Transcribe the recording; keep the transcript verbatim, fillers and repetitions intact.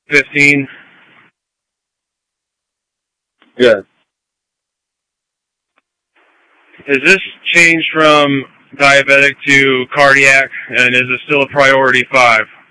fifteen. Yes. Is this changed from diabetic to cardiac, and is it still a priority five?